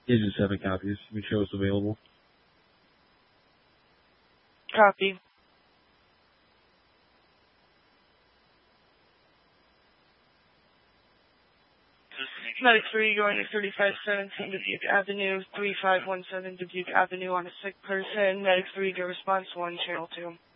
Yeah, just 7 copies. You can show us available. Copy. Medic 3 going to 3517 Dubuque Avenue, 3517 Dubuque Avenue on a sick person. Medic 3 to response 1, channel 2.